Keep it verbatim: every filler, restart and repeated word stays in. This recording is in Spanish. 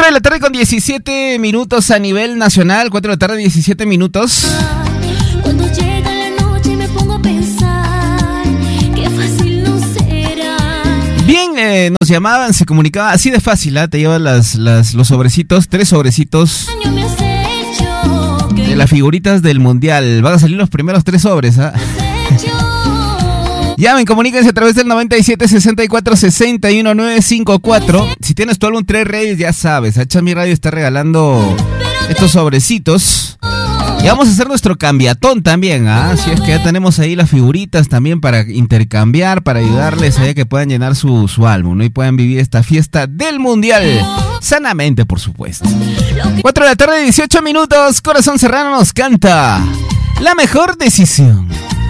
cuatro de la tarde con diecisiete minutos a nivel nacional. cuatro de la tarde, diecisiete minutos. Cuando llega la noche me pongo a pensar qué fácil no será. Bien, eh, nos llamaban, se comunicaba así de fácil, ¿eh? Te llevan las, las, los sobrecitos, tres sobrecitos de las figuritas del mundial. Van a salir los primeros tres sobres, ¿ah? ¿eh? Llamen, comuníquense a través del noventa y siete, sesenta y cuatro, sesenta y uno, novecientos cincuenta y cuatro. Si tienes tu álbum Tres Reyes, ya sabes, Chami Radio está regalando estos sobrecitos. Y vamos a hacer nuestro cambiatón también, ¿ah? ¿eh? Si es que ya tenemos ahí las figuritas también para intercambiar, para ayudarles a que puedan llenar su, su álbum, ¿no? Y puedan vivir esta fiesta del mundial sanamente, por supuesto. cuatro de la tarde, dieciocho minutos. Corazón Serrano nos canta La Mejor Decisión.